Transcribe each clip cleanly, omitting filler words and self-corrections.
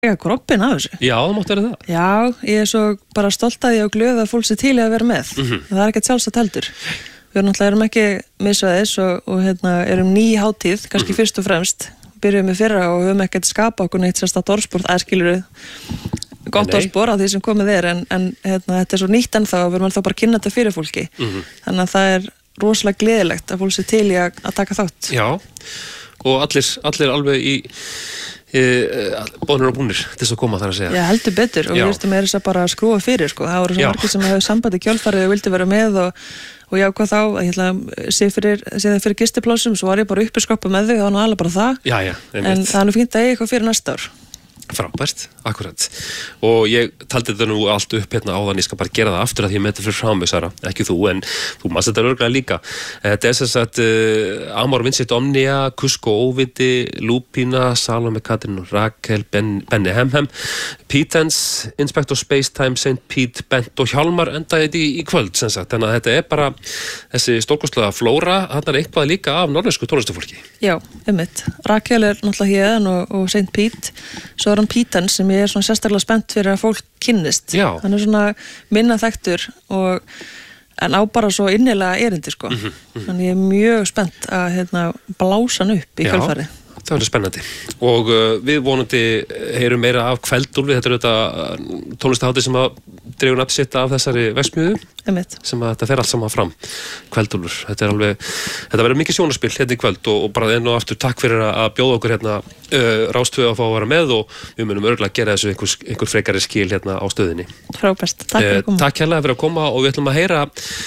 kroppin af þessu. Já, það mátti vera það. Já, ég svo bara stolt að ég og glöð að fólk sé til að vera með. Það ekkert sjálfsagt heldur. Við náttúrulega erum ekki misvæðis og erum ný hátíð, kannski fyrst og fremst. Byrjuðum við fyrra og höfum ekkert skapa okkur neitt sérstakt orðspor, skilurðu gott orðspor af því sem komið en þetta er svo nýtt ennþá og við erum þá bara að kynna þetta fyrir fólki. Þannig að það er rosalega gleðilegt að fólk sé til í að taka þátt. Já, og allir alveg í bónir og búnir til þess að koma þar að segja. Já, heldur betur og við erum þess að bara skrúa fyrir sko. Það voru svo margir sem hefur sambandi kjölfarið og vildi vera með og já, hvað þá, ég ætla að sé fyrir gistiplássum, svo var ég bara uppi skoppa með þau, það var nú alveg bara það. Já, en það er nú fínt að eiga eitthvað fyrir næsta ár. Frábært, akkurat. Og ég taldi þetta nú allt upp áðan, ég skal bara gera það aftur að ég meti fyrir frá mig, Sara, ekki þú, en þú maður þetta örglega líka. Þetta er þess að Amor Vincit Omnia, Kusko Óviti, Lupina, Salome Katrin og Rakel, Benny Hemhem, Pitens, Inspector Spacetime, St. Pete, Bent og Hjálmar endaði þetta í kvöld, sem sagt. Þannig að þetta er bara þessi stórkostlega flóra, þarna er eitthvað líka af norðlensku tónlistafólki. Já, einmitt. Rakel er náttúrulega héðan og St. Pete, svo er hann Pitens sem ég er svona sérstaklega spennt fyrir að fólk kynnist. Já. Hann er svona minna þekktur en á bara svo innilega erindi sko. Þannig ég er mjög spennt að blása hann upp í kjölfarið. Það verður spennandi og við vonandi heyrum meira af Kveldúlfi, þetta er auðvitað tónlistahátíð sem að dregur nafn sitt af þessari verksmiðju sem að þetta fer allt saman fram, Kveldúlfur, þetta verður mikið sjónarspil hérna í kvöld og bara enn og aftur takk fyrir að bjóða okkur hérna Rástvö að fá að vera með og við munum örgulega gera þessu einhver frekari skil hérna á stöðinni. Frábært, takk fyrir að koma. Takk hérlega fyrir að koma og við ætlum að heyra,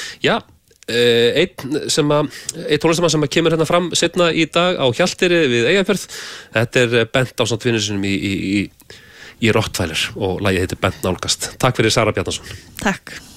einn tónlistamann sem kemur hérna fram seinna í dag á Hjalteyri við Eyjafjörð. Þetta er Bent ásamt vinur sinum í Rottweiler og lagið heitir Bent nálgast. Takk fyrir Sara Bjarnason. Takk.